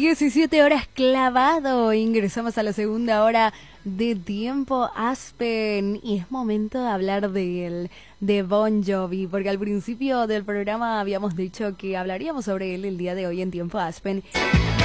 17 horas clavado. Ingresamos a la segunda hora de Tiempo Aspen y es momento de hablar de Bon Jovi, porque al principio del programa habíamos dicho que hablaríamos sobre él el día de hoy en Tiempo Aspen.